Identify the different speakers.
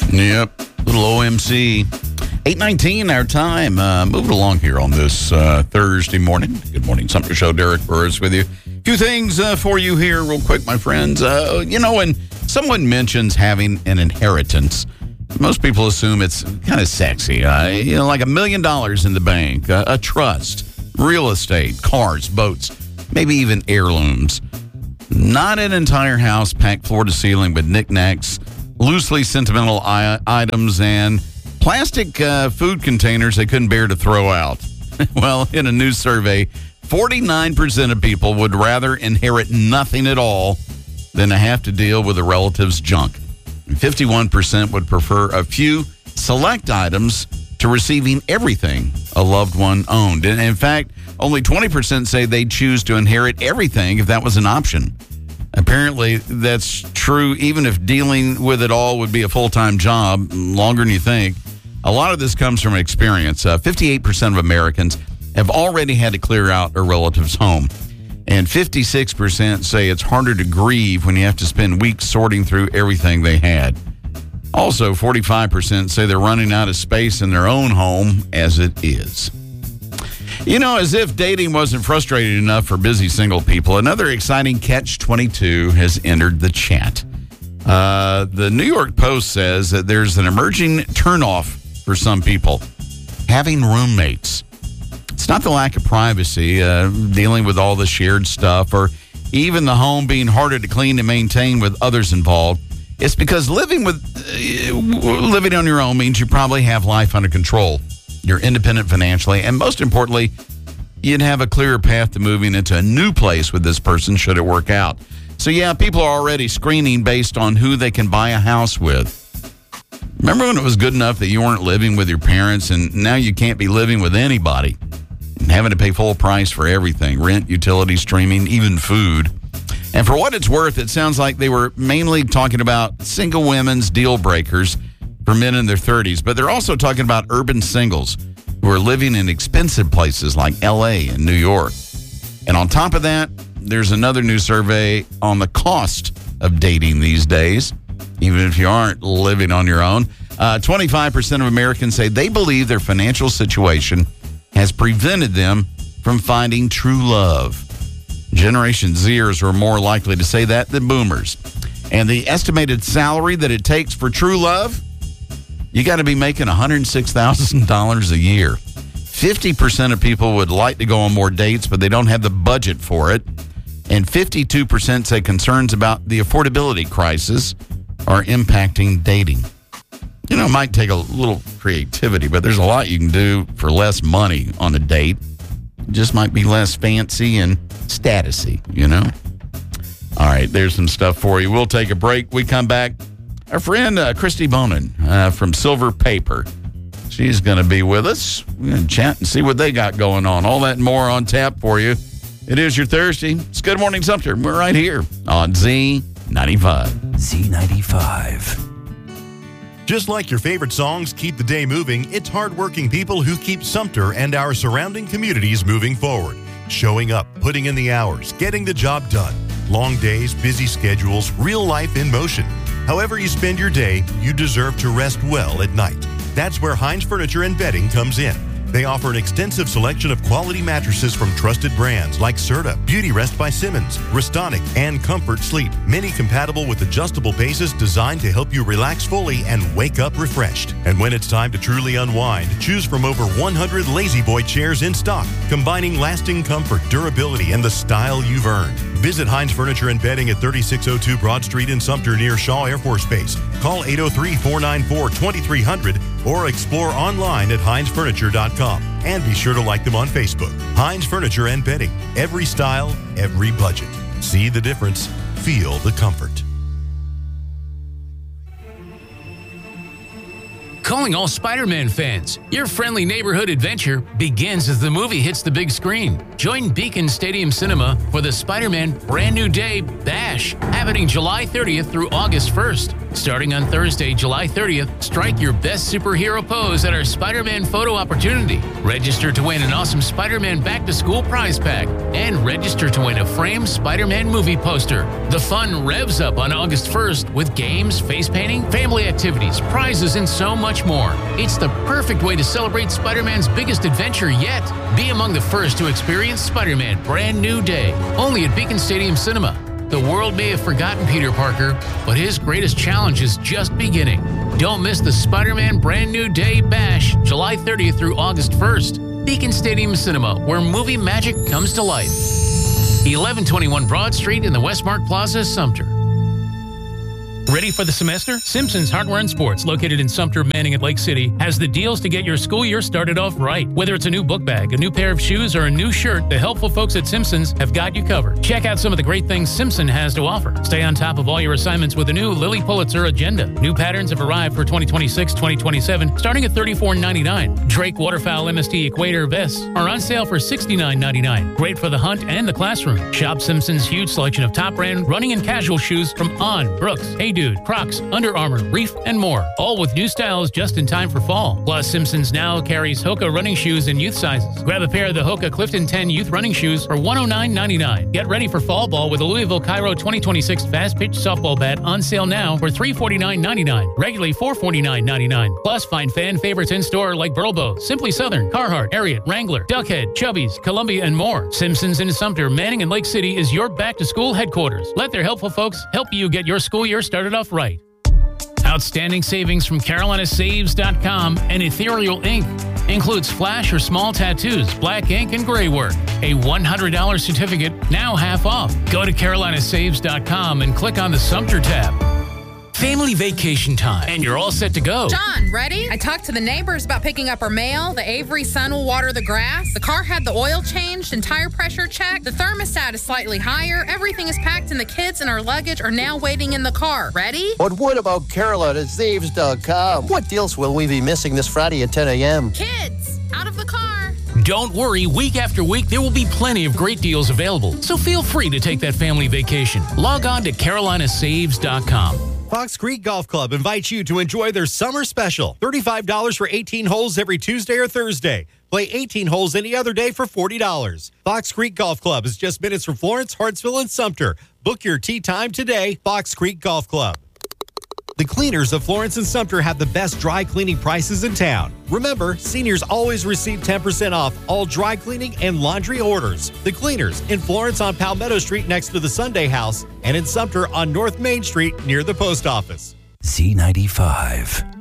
Speaker 1: Yep, little OMC. 8:19 our time. Moving along here on this Thursday morning. Good morning, Sumter Show. Derek Burris with you. A few things for you here real quick, my friends. When someone mentions having an inheritance, most people assume it's kind of sexy. Like $1 million in the bank, a trust, real estate, cars, boats, maybe even heirlooms. Not an entire house packed floor to ceiling with knickknacks, loosely sentimental items, and plastic food containers they couldn't bear to throw out. Well, in a new survey, 49% of people would rather inherit nothing at all than to have to deal with a relative's junk. 51% would prefer a few select items to receiving everything a loved one owned. And in fact, only 20% say they'd choose to inherit everything if that was an option. Apparently, that's true even if dealing with it all would be a full-time job, longer than you think. A lot of this comes from experience. 58% of Americans have already had to clear out a relative's home. And 56% say it's harder to grieve when you have to spend weeks sorting through everything they had. Also, 45% say they're running out of space in their own home as it is. As if dating wasn't frustrating enough for busy single people, another exciting catch-22 has entered the chat. The New York Post says that there's an emerging turnoff for some people, having roommates. It's not the lack of privacy, dealing with all the shared stuff, or even the home being harder to clean and maintain with others involved. It's because living on your own means you probably have life under control. You're independent financially, and most importantly, you'd have a clearer path to moving into a new place with this person should it work out. So yeah, people are already screening based on who they can buy a house with. Remember when it was good enough that you weren't living with your parents, and now you can't be living with anybody and having to pay full price for everything, rent, utilities, streaming, even food. And for what it's worth, it sounds like they were mainly talking about single women's deal breakers for men in their 30s, but they're also talking about urban singles who are living in expensive places like L.A. and New York. And on top of that, there's another new survey on the cost of dating these days, even if you aren't living on your own. 25% of Americans say they believe their financial situation has prevented them from finding true love. Generation Zers are more likely to say that than boomers. And the estimated salary that it takes for true love, you got to be making $106,000 a year. 50% of people would like to go on more dates, but they don't have the budget for it. And 52% say concerns about the affordability crisis are impacting dating. It might take a little creativity, but there's a lot you can do for less money on a date. It just might be less fancy and statusy, All right, there's some stuff for you. We'll take a break. We come back. Our friend Christy Bonin from Silver Paper. She's going to be with us. We're going to chat and see what they got going on. All that and more on tap for you. It is your Thursday. It's Good Morning Sumter. We're right here on Z95.
Speaker 2: Z95. Just like your favorite songs keep the day moving, it's hardworking people who keep Sumter and our surrounding communities moving forward. Showing up, putting in the hours, getting the job done. Long days, busy schedules, real life in motion. However you spend your day, you deserve to rest well at night. That's where Hines Furniture and Bedding comes in. They offer an extensive selection of quality mattresses from trusted brands like Serta, Beauty Rest by Simmons, Restonic, and Comfort Sleep. Many compatible with adjustable bases designed to help you relax fully and wake up refreshed. And when it's time to truly unwind, choose from over 100 Lazy Boy chairs in stock, combining lasting comfort, durability, and the style you've earned. Visit Hines Furniture and Bedding at 3602 Broad Street in Sumter near Shaw Air Force Base. Call 803-494-2300 or explore online at hinesfurniture.com. And be sure to like them on Facebook. Hines Furniture and Bedding. Every style, every budget. See the difference. Feel the comfort.
Speaker 3: Calling all Spider-Man fans. Your friendly neighborhood adventure begins as the movie hits the big screen. Join Beacon Stadium Cinema for the Spider-Man Brand New Day Bash, happening July 30th through August 1st. Starting on Thursday, July 30th, strike your best superhero pose at our Spider-Man photo opportunity. Register to win an awesome Spider-Man back-to-school prize pack and register to win a framed Spider-Man movie poster. The fun revs up on August 1st with games, face painting, family activities, prizes, and so much more. It's the perfect way to celebrate Spider-Man's biggest adventure yet. Be among the first to experience Spider-Man Brand New Day, only at Beacon Stadium Cinema. The world may have forgotten Peter Parker, but his greatest challenge is just beginning. Don't miss the Spider-Man Brand New Day Bash, July 30th through August 1st. Beacon Stadium Cinema, where movie magic comes to life. 1121 Broad Street in the Westmark Plaza, Sumter. Ready for the semester? Simpson's Hardware and Sports, located in Sumter, Manning, and Lake City, has the deals to get your school year started off right. Whether it's a new book bag, a new pair of shoes, or a new shirt, the helpful folks at Simpson's have got you covered. Check out some of the great things Simpson has to offer. Stay on top of all your assignments with a new Lily Pulitzer agenda. New patterns have arrived for 2026-2027, starting at $34.99. Drake Waterfowl MST Equator vests are on sale for $69.99. Great for the hunt and the classroom. Shop Simpson's huge selection of top brand running and casual shoes from On, Brooks, Hey Dude, Crocs, Under Armour, Reef, and more. All with new styles just in time for fall. Plus, Simpsons now carries Hoka running shoes in youth sizes. Grab a pair of the Hoka Clifton 10 youth running shoes for $109.99. Get ready for fall ball with the Louisville Cairo 2026 Fast Pitch Softball Bat on sale now for $349.99. Regularly $449.99. Plus, find fan favorites in store like Burlbo, Simply Southern, Carhartt, Ariat, Wrangler, Duckhead, Chubbies, Columbia, and more. Simpsons in Sumter, Manning, and Lake City is your back-to-school headquarters. Let their helpful folks help you get your school year started off right. Outstanding savings from CarolinaSaves.com and Ethereal Ink. Includes flash or small tattoos, black ink, and gray work. A $100 certificate, now half off. Go to CarolinaSaves.com and click on the Sumter tab. Family vacation time, and you're all set to go.
Speaker 4: John, ready? I talked to the neighbors about picking up our mail. The Avery son will water the grass. The car had the oil changed and tire pressure checked. The thermostat is slightly higher. Everything is packed, and the kids and our luggage are now waiting in the car. Ready?
Speaker 5: But what about CarolinaSaves.com? What deals will we be missing this Friday at 10 a.m.?
Speaker 4: Kids, out of the car.
Speaker 3: Don't worry, week after week, there will be plenty of great deals available. So feel free to take that family vacation. Log on to CarolinaSaves.com.
Speaker 6: Fox Creek Golf Club invites you to enjoy their summer special. $35 for 18 holes every Tuesday or Thursday. Play 18 holes any other day for $40. Fox Creek Golf Club is just minutes from Florence, Hartsville, and Sumter. Book your tee time today, Fox Creek Golf Club. The Cleaners of Florence and Sumter have the best dry cleaning prices in town. Remember, seniors always receive 10% off all dry cleaning and laundry orders. The Cleaners in Florence on Palmetto Street next to the Sunday House and in Sumter on North Main Street near the post office.
Speaker 7: Z95.